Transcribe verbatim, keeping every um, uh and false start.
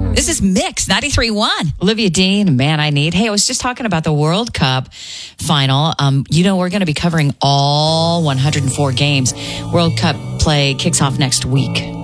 This is Mix ninety-three point one. Olivia Dean, Man I Need. Hey, I was just talking about the World Cup final. Um, you know, we're going to be covering all one hundred four games. World Cup play kicks off next week.